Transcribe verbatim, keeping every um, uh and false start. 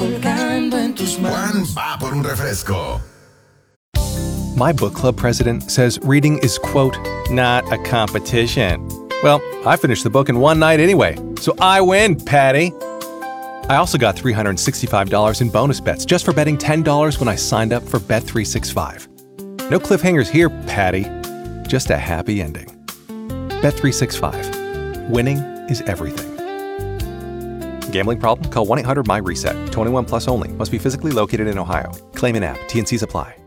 colgando en tus manos. Juan va por un refresco. My book club president says reading is, quote, not a competition. Well, I finished the book in one night anyway, so I win, Patty. I also got three hundred sixty-five dollars in bonus bets just for betting ten dollars when I signed up for Bet three sixty-five. No cliffhangers here, Patty. Just a happy ending. Bet three sixty-five. Winning is everything. Gambling problem? Call one eight hundred M Y RESET. twenty-one plus only. Must be physically located in Ohio. Claim in app. T and Cs apply.